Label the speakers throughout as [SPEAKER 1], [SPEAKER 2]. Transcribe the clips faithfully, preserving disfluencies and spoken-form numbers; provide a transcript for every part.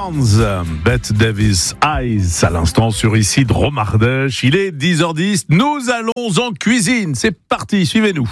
[SPEAKER 1] Barnes, Bette Davis Eyes, à l'instant sur Ici de Romardèche. Il est dix heures dix, nous allons en cuisine. C'est parti, suivez-nous.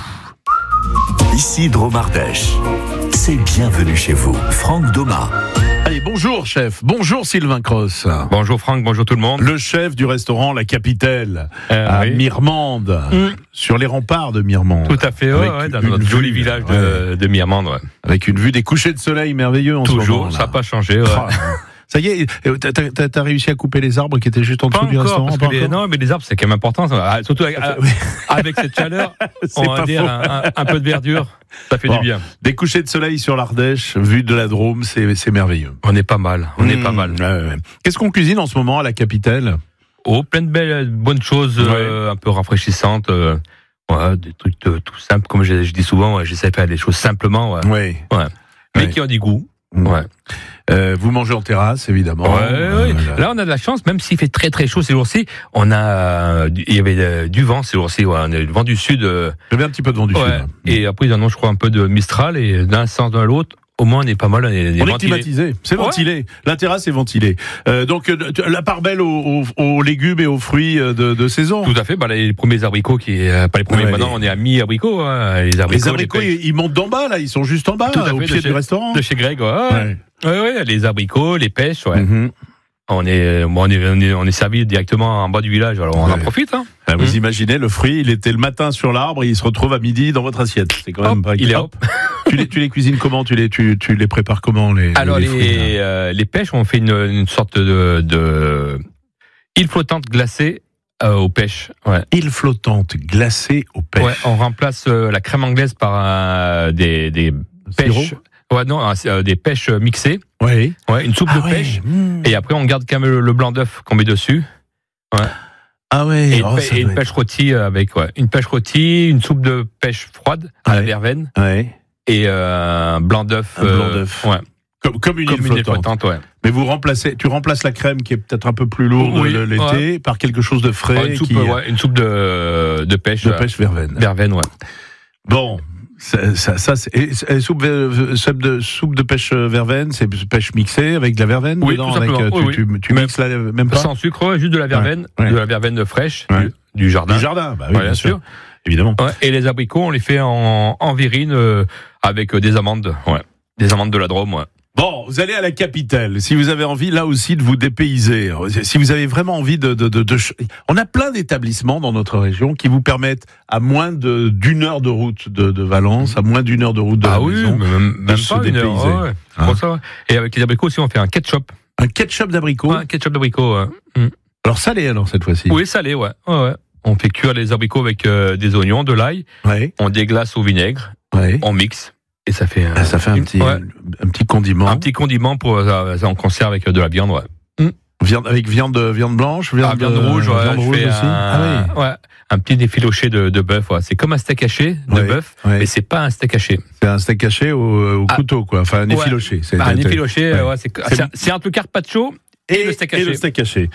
[SPEAKER 2] Ici de Romardèche, c'est bienvenue chez vous. Franck Domat.
[SPEAKER 1] Allez, bonjour chef, bonjour Sylvain Cross.
[SPEAKER 3] Bonjour Franck, bonjour tout le monde.
[SPEAKER 1] Le chef du restaurant La Capitelle, euh, à
[SPEAKER 3] oui.
[SPEAKER 1] Mirmande, mmh. sur les remparts de Mirmande.
[SPEAKER 3] Tout à fait, ouais, ouais, dans notre joli vue, village de, ouais. de Mirmande. Ouais.
[SPEAKER 1] Avec une vue des couchers de soleil merveilleux en
[SPEAKER 3] Toujours,
[SPEAKER 1] ce moment. Toujours,
[SPEAKER 3] ça n'a pas changé. Ouais.
[SPEAKER 1] Oh, ça y est, t'as, t'as, t'as réussi à couper les arbres qui étaient juste en dessous du restaurant?
[SPEAKER 3] Parce que les, non, mais les arbres, c'est quand même important. Ça, surtout avec, avec cette chaleur, on va dire un, un, un peu de verdure, ça fait bon, du bien.
[SPEAKER 1] Des couchers de soleil sur l'Ardèche, vue de la Drôme, c'est, c'est merveilleux.
[SPEAKER 3] On est pas mal, on mmh, est pas mal.
[SPEAKER 1] Ouais, ouais. Qu'est-ce qu'on cuisine en ce moment à La Capitelle?
[SPEAKER 3] Oh, plein de belles, bonnes choses, ouais. euh, un peu rafraîchissantes. Euh, ouais, des trucs euh, tout simples, comme je, je dis souvent, ouais, j'essaie de faire des choses simplement. Ouais.
[SPEAKER 1] Ouais.
[SPEAKER 3] Ouais. Mais
[SPEAKER 1] ouais.
[SPEAKER 3] qui ont du goût.
[SPEAKER 1] Mmh.
[SPEAKER 3] Ouais.
[SPEAKER 1] Euh, vous mangez en terrasse, évidemment.
[SPEAKER 3] Ouais,
[SPEAKER 1] euh,
[SPEAKER 3] ouais. Là. là, on a de la chance, même s'il fait très très chaud ces jours-ci, on a, euh, il y avait euh, du vent ces jours-ci, ouais, on a le vent du sud. Euh,
[SPEAKER 1] Il y avait un petit peu de vent du
[SPEAKER 3] ouais.
[SPEAKER 1] sud. Hein.
[SPEAKER 3] Et après, ils en ont, je crois, un peu de Mistral, et d'un sens dans l'autre, au moins, on est pas mal. On est,
[SPEAKER 1] on est climatisé, c'est ventilé. Ouais. La terrasse est ventilée. Euh, donc, la part belle aux, aux, aux légumes et aux fruits de, de saison.
[SPEAKER 3] Tout à fait. Bah, les premiers abricots, qui, euh, pas les premiers. Ouais, maintenant, les... on est à mi-abricots. Hein, les abricots,
[SPEAKER 1] les abricots les ils, ils montent d'en bas là, ils sont juste en bas, là, au pied
[SPEAKER 3] chez,
[SPEAKER 1] du restaurant.
[SPEAKER 3] De chez Greg, ouais. Ouais, ouais, ouais les abricots, les pêches, ouais.
[SPEAKER 1] Mm-hmm.
[SPEAKER 3] On est, on est, on est, on est servi directement en bas du village, alors on ouais. en profite. Hein.
[SPEAKER 1] Ah, vous mmh. imaginez, le fruit, il était le matin sur l'arbre, et il se retrouve à midi dans votre assiette. C'est quand même
[SPEAKER 3] hop,
[SPEAKER 1] pas.
[SPEAKER 3] Il est hop.
[SPEAKER 1] tu les, tu les cuisines comment? Tu les, tu, tu les prépares comment les?
[SPEAKER 3] Alors
[SPEAKER 1] les,
[SPEAKER 3] les,
[SPEAKER 1] fruits,
[SPEAKER 3] euh, les pêches, on fait une, une sorte de, de île flottante glacée euh, aux pêches. Ouais.
[SPEAKER 1] Île flottante glacée aux pêches.
[SPEAKER 3] Ouais, on remplace euh, la crème anglaise par euh, des, des pêches. Ouais, non, euh, des pêches mixées.
[SPEAKER 1] Oui.
[SPEAKER 3] Ouais, une soupe
[SPEAKER 1] ah
[SPEAKER 3] de
[SPEAKER 1] ouais.
[SPEAKER 3] pêche.
[SPEAKER 1] Mmh.
[SPEAKER 3] Et après, on garde quand même le, le blanc d'œuf qu'on met dessus. Ouais.
[SPEAKER 1] Ah ouais.
[SPEAKER 3] Et,
[SPEAKER 1] oh,
[SPEAKER 3] et une pêche être... rôtie avec, ouais, une pêche rôtie, une soupe de pêche froide à ouais. la verveine.
[SPEAKER 1] Ouais.
[SPEAKER 3] Et euh, un blanc d'œuf.
[SPEAKER 1] Un euh, blanc d'œuf.
[SPEAKER 3] Ouais.
[SPEAKER 1] Comme, comme une
[SPEAKER 3] comme
[SPEAKER 1] île flottante. flottante
[SPEAKER 3] ouais.
[SPEAKER 1] Mais vous remplacez, tu remplaces la crème qui est peut-être un peu plus lourde oui, l'été ouais. par quelque chose de frais.
[SPEAKER 3] Ouais, une, soupe,
[SPEAKER 1] qui...
[SPEAKER 3] ouais, une soupe de, de pêche.
[SPEAKER 1] De pêche verveine.
[SPEAKER 3] Verveine, ouais.
[SPEAKER 1] Bon. Ça, ça, ça c'est, et, et soupe, soupe, de, soupe de pêche verveine, c'est pêche mixée avec de la verveine
[SPEAKER 3] oui,
[SPEAKER 1] dedans,
[SPEAKER 3] tout
[SPEAKER 1] avec,
[SPEAKER 3] oui,
[SPEAKER 1] tu,
[SPEAKER 3] oui.
[SPEAKER 1] tu, tu mixes la, même pas
[SPEAKER 3] sans sucre, ouais, juste de la verveine, ouais, ouais. de la verveine fraîche,
[SPEAKER 1] ouais.
[SPEAKER 3] du, du jardin.
[SPEAKER 1] Du jardin, bah oui,
[SPEAKER 3] ouais,
[SPEAKER 1] bien sûr, sûr. évidemment.
[SPEAKER 3] Ouais, et les abricots, on les fait en, en virine euh, avec euh, des amandes, ouais, des amandes de la Drôme, ouais.
[SPEAKER 1] Bon, vous allez à La Capitelle. Si vous avez envie, là aussi, de vous dépayser, si vous avez vraiment envie de, de, de, de... on a plein d'établissements dans notre région qui vous permettent, à moins de d'une heure de route de, de Valence, à moins d'une heure de route de
[SPEAKER 3] ah
[SPEAKER 1] la
[SPEAKER 3] oui,
[SPEAKER 1] maison,
[SPEAKER 3] même,
[SPEAKER 1] de
[SPEAKER 3] même
[SPEAKER 1] se
[SPEAKER 3] pas
[SPEAKER 1] dépayser.
[SPEAKER 3] Une heure, ouais.
[SPEAKER 1] Hein
[SPEAKER 3] ça, ouais. Et avec les abricots aussi, on fait un ketchup.
[SPEAKER 1] Un ketchup d'abricots.
[SPEAKER 3] Ouais, un ketchup d'abricots. Ouais. Mm.
[SPEAKER 1] Alors salé, alors cette fois-ci.
[SPEAKER 3] Oui, salé, ouais. ouais, ouais. On fait cuire les abricots avec euh, des oignons, de l'ail.
[SPEAKER 1] Ouais.
[SPEAKER 3] On déglace au vinaigre.
[SPEAKER 1] Ouais.
[SPEAKER 3] On mixe. Et ça fait,
[SPEAKER 1] ah, ça fait un, petit, ouais. un petit condiment.
[SPEAKER 3] Un petit condiment pour euh, en conserve avec de la viande, ouais.
[SPEAKER 1] Mmh. Viande avec viande viande blanche, viande,
[SPEAKER 3] ah, viande rouge, ouais.
[SPEAKER 1] Viande rouge aussi.
[SPEAKER 3] Un,
[SPEAKER 1] ah oui.
[SPEAKER 3] Ouais. Un petit effiloché de, de bœuf, ouais. C'est comme un steak haché de
[SPEAKER 1] ouais.
[SPEAKER 3] bœuf,
[SPEAKER 1] ouais.
[SPEAKER 3] mais c'est pas un steak haché.
[SPEAKER 1] C'est un steak haché au, au ah. couteau, quoi. Enfin, un effiloché.
[SPEAKER 3] Ouais.
[SPEAKER 1] C'est
[SPEAKER 3] bah, un effiloché, ouais. ouais c'est,
[SPEAKER 1] c'est,
[SPEAKER 3] c'est, c'est entre le carpaccio et, et le steak haché.
[SPEAKER 1] Et le steak haché.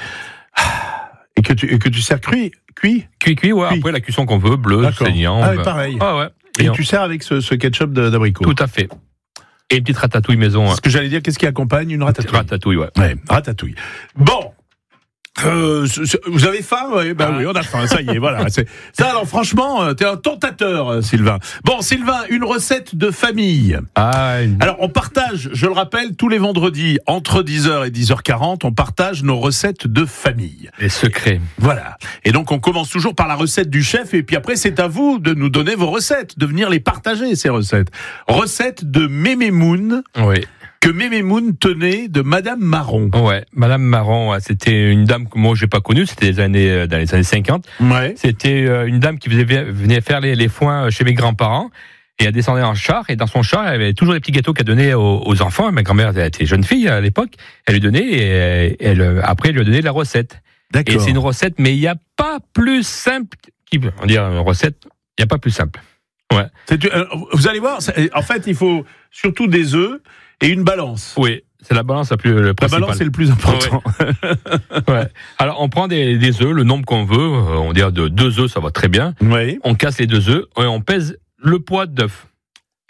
[SPEAKER 1] Et que tu et que tu sers cuit, cuit,
[SPEAKER 3] cuit, cuit, ouais. Cuit. Après la cuisson qu'on veut, bleu, D'accord. saignant.
[SPEAKER 1] Ah, ouais, pareil.
[SPEAKER 3] Ah ouais.
[SPEAKER 1] Et, et tu sers avec ce, ce ketchup d'abricot.
[SPEAKER 3] Tout à fait. Et une petite ratatouille maison.
[SPEAKER 1] Ce que j'allais dire, qu'est-ce qui accompagne une ratatouille?
[SPEAKER 3] Ratatouille, ouais.
[SPEAKER 1] Ouais, ratatouille. Bon. Euh, vous avez faim? Oui, ben ah. oui, on a faim, ça y est, voilà. C'est, ça, alors, franchement, t'es un tentateur, Sylvain. Bon, Sylvain, une recette de famille.
[SPEAKER 3] Ah, une...
[SPEAKER 1] Alors, on partage, je le rappelle, tous les vendredis, entre dix heures et dix heures quarante, on partage nos recettes de famille.
[SPEAKER 3] Les secrets.
[SPEAKER 1] Voilà. Et donc, on commence toujours par la recette du chef, et puis après, c'est à vous de nous donner vos recettes, de venir les partager, ces recettes. Recette de Mémémoun.
[SPEAKER 3] Oui.
[SPEAKER 1] Que Mémémoun tenait de Madame Marron.
[SPEAKER 3] Ouais, Madame Marron, c'était une dame que moi j'ai pas connue, c'était les années, dans les années cinquante.
[SPEAKER 1] Ouais.
[SPEAKER 3] C'était une dame qui faisait, venait faire les, les foins chez mes grands-parents. Et elle descendait en char, et dans son char, elle avait toujours des petits gâteaux qu'elle donnait aux, aux enfants. Ma grand-mère elle était jeune fille à l'époque. Elle lui donnait, et elle, après, elle lui donnait la recette.
[SPEAKER 1] D'accord.
[SPEAKER 3] Et c'est une recette, mais il n'y a pas plus simple, on dit une recette, il n'y a pas plus simple. Ouais.
[SPEAKER 1] C'est, euh, vous allez voir, en fait, il faut surtout des œufs et une balance.
[SPEAKER 3] Oui, c'est la balance la plus le principale.
[SPEAKER 1] La balance c'est le plus important.
[SPEAKER 3] Ouais. Ouais. Alors on prend des, des œufs, le nombre qu'on veut, on dirait de deux œufs, ça va très bien.
[SPEAKER 1] Oui.
[SPEAKER 3] On casse les deux œufs et on pèse le poids d'œuf.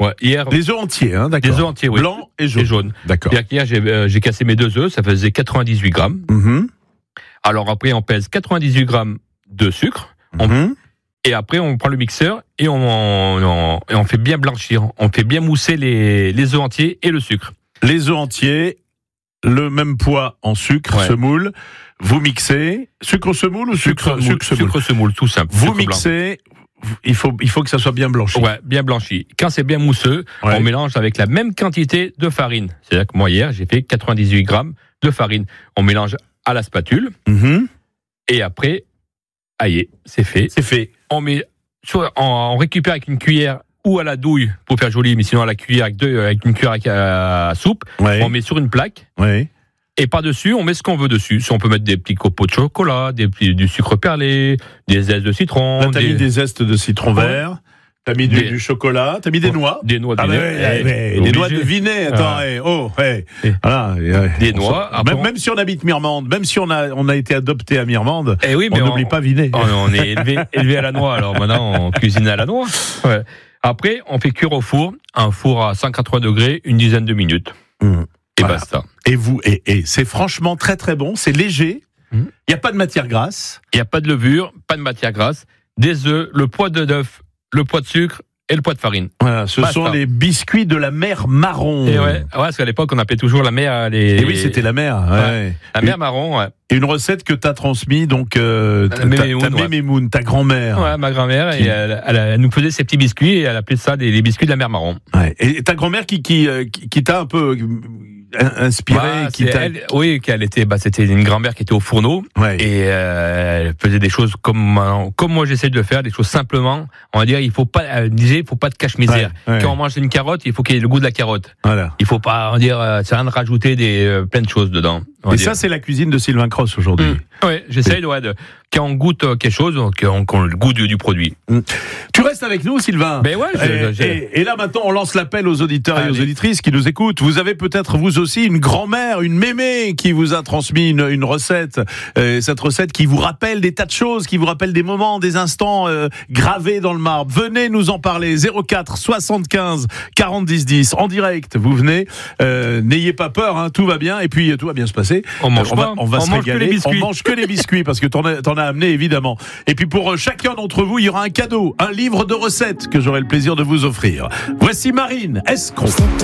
[SPEAKER 3] Ouais, hier.
[SPEAKER 1] Les œufs entiers, hein, d'accord.
[SPEAKER 3] Les œufs entiers, oui.
[SPEAKER 1] Blanc et jaune.
[SPEAKER 3] Et jaune.
[SPEAKER 1] D'accord.
[SPEAKER 3] Hier, j'ai, euh, j'ai cassé mes deux œufs, ça faisait quatre-vingt-dix-huit grammes.
[SPEAKER 1] Mm-hmm.
[SPEAKER 3] Alors après, on pèse quatre-vingt-dix-huit grammes de sucre. On,
[SPEAKER 1] Mm-hmm.
[SPEAKER 3] et après, on prend le mixeur et on, on, et on fait bien blanchir. On fait bien mousser les, les œufs entiers et le sucre.
[SPEAKER 1] Les œufs entiers, le même poids en sucre,
[SPEAKER 3] Ouais.
[SPEAKER 1] semoule. Vous mixez. Sucre semoule ou sucre,
[SPEAKER 3] Sucre,
[SPEAKER 1] sucre semoule?
[SPEAKER 3] sucre semoule, tout simple.
[SPEAKER 1] Vous
[SPEAKER 3] Sucre blanc.
[SPEAKER 1] mixez. Il faut, il faut que ça soit bien blanchi.
[SPEAKER 3] Ouais, bien blanchi. Quand c'est bien mousseux,
[SPEAKER 1] Ouais.
[SPEAKER 3] on mélange avec la même quantité de farine. C'est-à-dire que moi, hier, j'ai fait quatre-vingt-dix-huit grammes de farine. On mélange à la spatule.
[SPEAKER 1] Mm-hmm.
[SPEAKER 3] Et après, aïe, c'est fait.
[SPEAKER 1] C'est fait.
[SPEAKER 3] On met, soit on, on récupère avec une cuillère ou à la douille pour faire joli, mais sinon à la cuillère avec, deux, avec une cuillère à, à soupe.
[SPEAKER 1] Ouais.
[SPEAKER 3] On met sur une plaque.
[SPEAKER 1] Ouais.
[SPEAKER 3] Et par-dessus, on met ce qu'on veut dessus. Si on peut mettre des petits copeaux de chocolat, des petits, du sucre perlé, des zestes de citron.
[SPEAKER 1] Là, t'as
[SPEAKER 3] des,
[SPEAKER 1] mis des zestes de citron
[SPEAKER 3] Ouais.
[SPEAKER 1] vert. T'as mis du,
[SPEAKER 3] Des-
[SPEAKER 1] du chocolat. T'as mis des noix.
[SPEAKER 3] Des noix de
[SPEAKER 1] Ah
[SPEAKER 3] Vinay.
[SPEAKER 1] ouais, ouais,
[SPEAKER 3] Eh,
[SPEAKER 1] ouais,
[SPEAKER 3] obligé.
[SPEAKER 1] des noix de Vinay, attends,
[SPEAKER 3] Ah.
[SPEAKER 1] eh, oh, hey.
[SPEAKER 3] Et-
[SPEAKER 1] Voilà, et, ouais.
[SPEAKER 3] Des
[SPEAKER 1] On
[SPEAKER 3] noix,
[SPEAKER 1] s'en-
[SPEAKER 3] après,
[SPEAKER 1] Même,
[SPEAKER 3] on-
[SPEAKER 1] même si on habite Mirmande, même si on a, on a été adopté à Mirmande,
[SPEAKER 3] Eh oui,
[SPEAKER 1] on
[SPEAKER 3] mais
[SPEAKER 1] n'oublie pas Vinay.
[SPEAKER 3] On, on est élevé, élevé à la noix, alors maintenant on cuisine à la noix. Ouais. Après, on fait cuire au four, un four à cent quatre-vingts degrés, une dizaine de minutes.
[SPEAKER 1] Mmh.
[SPEAKER 3] Et
[SPEAKER 1] Voilà.
[SPEAKER 3] basta.
[SPEAKER 1] Et vous, et, et c'est franchement très très bon, c'est léger, il
[SPEAKER 3] Mmh.
[SPEAKER 1] n'y a pas de matière grasse.
[SPEAKER 3] Il n'y a pas de levure, pas de matière grasse, des œufs, le poids de d'œuf, le poids de sucre et le poids de farine.
[SPEAKER 1] Voilà, ce
[SPEAKER 3] Basta.
[SPEAKER 1] sont les biscuits de la mer marron.
[SPEAKER 3] Et ouais, ouais, parce qu'à l'époque on appelait toujours la mer les.
[SPEAKER 1] Et oui, c'était la mer. Ouais.
[SPEAKER 3] Ouais. La mer marron, ouais.
[SPEAKER 1] Et une recette que t'as transmise, donc, euh, ta,
[SPEAKER 3] Mémé
[SPEAKER 1] ta,
[SPEAKER 3] Moon,
[SPEAKER 1] ta
[SPEAKER 3] ouais.
[SPEAKER 1] Mémé Moon, ta grand-mère.
[SPEAKER 3] Ouais, ma grand-mère,
[SPEAKER 1] Qui-
[SPEAKER 3] et elle, elle, elle nous faisait ses petits biscuits et elle appelait ça des, les biscuits de la mer marron.
[SPEAKER 1] Ouais. Et ta grand-mère qui, qui, euh, qui, qui t'a un peu euh, inspiré,
[SPEAKER 3] Bah,
[SPEAKER 1] qui
[SPEAKER 3] c'est
[SPEAKER 1] t'a.
[SPEAKER 3] elle, oui, qu'elle était, bah, c'était une grand-mère qui était au fourneau.
[SPEAKER 1] Ouais.
[SPEAKER 3] Et euh, elle faisait des choses comme euh, comme moi j'essaie de le faire, des choses simplement. On va dire, il faut pas, elle disait, il faut pas de cache-misère.
[SPEAKER 1] Ouais, ouais.
[SPEAKER 3] Quand on mange une carotte, il faut qu'il y ait le goût de la carotte.
[SPEAKER 1] Voilà.
[SPEAKER 3] Il faut pas, on va dire, euh, c'est rien de rajouter des euh, plein de choses dedans. on va
[SPEAKER 1] Et
[SPEAKER 3] dire.
[SPEAKER 1] ça, c'est la cuisine de Sylvain Cross aujourd'hui.
[SPEAKER 3] Mmh. Ouais, j'essaye ouais, de quand on goûte euh, quelque chose, qu'on qu'on ait le goût du, du produit.
[SPEAKER 1] Tu restes avec nous, Sylvain.
[SPEAKER 3] Ben ouais, je-
[SPEAKER 1] et,
[SPEAKER 3] je-
[SPEAKER 1] et- et là maintenant, on lance l'appel aux auditeurs et aux
[SPEAKER 3] Allez.
[SPEAKER 1] auditrices qui nous écoutent. Vous avez peut-être vous aussi une grand-mère, une mémé qui vous a transmis une, une recette. Euh, cette recette qui vous rappelle des tas de choses, qui vous rappelle des moments, des instants euh, gravés dans le marbre. Venez nous en parler. zéro quatre soixante-quinze quarante dix dix en direct. Vous venez. Euh, n'ayez pas peur, hein, tout va bien. Et puis tout va bien se passer.
[SPEAKER 3] On mange
[SPEAKER 1] on
[SPEAKER 3] pas,
[SPEAKER 1] va, on va
[SPEAKER 3] on
[SPEAKER 1] se
[SPEAKER 3] mange que
[SPEAKER 1] régaler.
[SPEAKER 3] les biscuits.
[SPEAKER 1] On mange que les biscuits parce que t'en as, t'en as amené évidemment. Et puis pour euh, chacun d'entre vous, il y aura un cadeau, un livre de recettes que j'aurai le plaisir de vous offrir. Voici Marine Escroc.